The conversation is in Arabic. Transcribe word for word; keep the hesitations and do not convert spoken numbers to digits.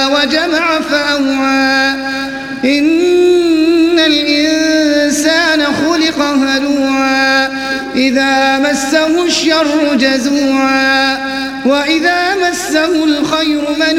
وجمع فأوعى إن الإنسان خلق هلوعا إذا مسه الشر جزوعا وإذا مسه الخير منوعا